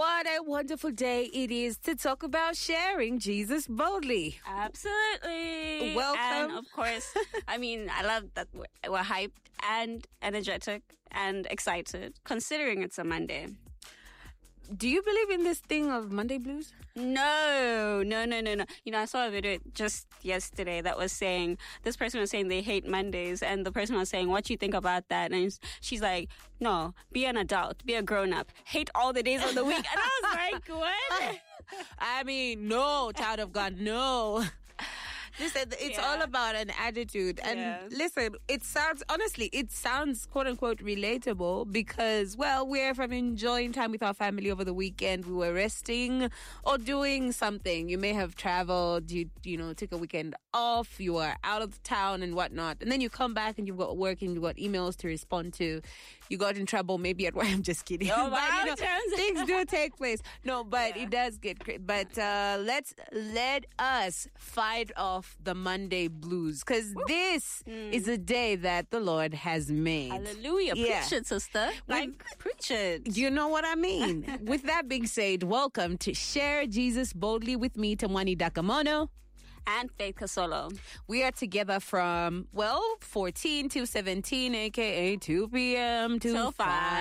What a wonderful day it is to talk about sharing Jesus boldly. Absolutely. Welcome. And of course, I mean, I love that we're hyped and energetic and excited, considering it's a Monday. Do you believe in this thing of Monday blues? No. You know, I saw a video just yesterday that was saying, this person was saying they hate Mondays, and the person was saying, what do you think about that? And she's like, no, be an adult, be a grown-up, hate all the days of the week. And I was like, what? I mean, no, child of God, no. Listen, it's all about an attitude. And listen, it sounds quote unquote relatable because, well, we're from enjoying time with our family over the weekend. We were resting or doing something. You may have traveled, you took a weekend off, you were out of town and whatnot. And then you come back and you've got work and you've got emails to respond to. You got in trouble maybe at work. I'm just kidding. Oh, but, things do take place. No, but it does get crazy. But let us fight off the Monday blues, because this is a day that the Lord has made. Hallelujah. Preach it, sister. Preach it. You know what I mean? With that being said, welcome to Share Jesus Boldly with me, Tamwani Dakamono. And Faith Kasolo. We are together from, 14 to 17, a.k.a. 2 p.m. to 5.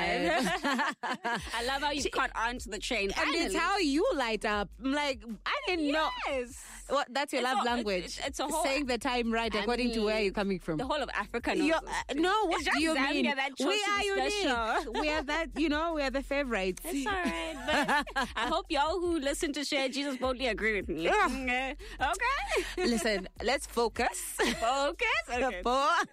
I love how you caught on to the train. And it's how you light up. I'm like, I didn't know. Well, that's your love language. It's a whole... Saying the time right according to where you're coming from. The whole of Africa knows no, what do you mean? We are unique. We are that, we are the favorites. It's all right. But I hope y'all who listen to Share Jesus Boldly agree with me. Okay. Listen, let's focus. Focus? Okay.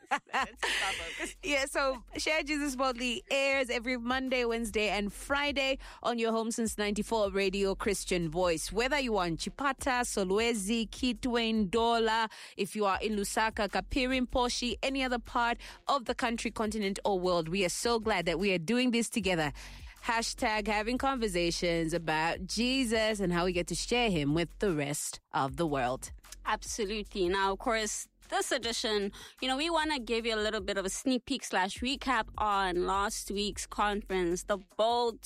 Focus. Yeah, so Share Jesus Boldly airs every Monday, Wednesday, and Friday on your home since 94 Radio Christian Voice. Whether you are in Chipata, Solwezi, Kitwe, Ndola, if you are in Lusaka, Kapiri, Poshi, any other part of the country, continent, or world, we are so glad that we are doing this together. Hashtag having conversations about Jesus and how we get to share him with the rest of the world. Absolutely. Now, of course, this edition, we want to give you a little bit of a sneak peek / recap on last week's conference, the Bold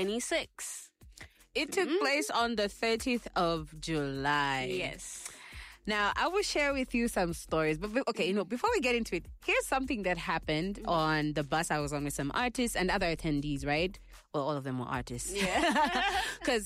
26. It took place on the 30th of July. Yes. Now, I will share with you some stories. But, before we get into it, here's something that happened on the bus I was on with some artists and other attendees, right? Well, all of them were artists. Yeah. Because,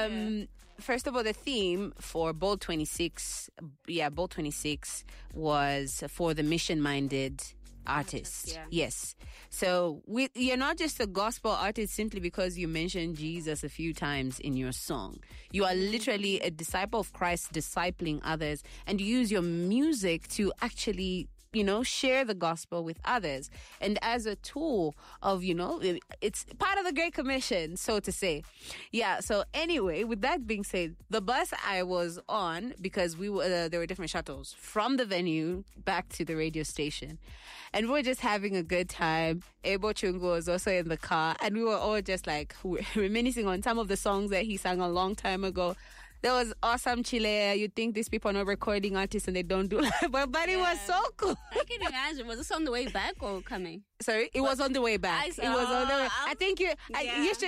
first of all, the theme for Bold 26, Bold 26 was for the mission-minded artist. Yeah. Yes. So you're not just a gospel artist simply because you mentioned Jesus a few times in your song. You are literally a disciple of Christ, discipling others, and you use your music to actually share the gospel with others. And as a tool of, it's part of the Great Commission, so to say. Yeah. So anyway, with that being said, the bus I was on, because there were different shuttles from the venue back to the radio station. And we were just having a good time. Ebo Chungo was also in the car. And we were all just like reminiscing on some of the songs that he sang a long time ago. There was Awesome Chile. You'd think these people are not recording artists and they don't do it. But it was so cool. I can imagine. Was this on the way back or coming? Sorry, it was on the way back. It was on the way. I think you should,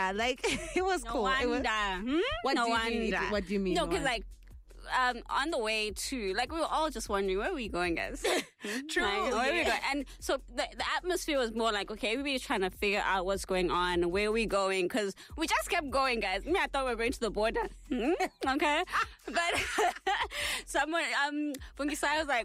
it was cool. What do you mean? No, because on the way to, we were all just wondering, where are we going, guys? True. Where are we going? And so the atmosphere was more like, okay, everybody's trying to figure out what's going on, where are we going? Because we just kept going, guys. I thought we were going to the border. Okay? But someone, Fungisai was like,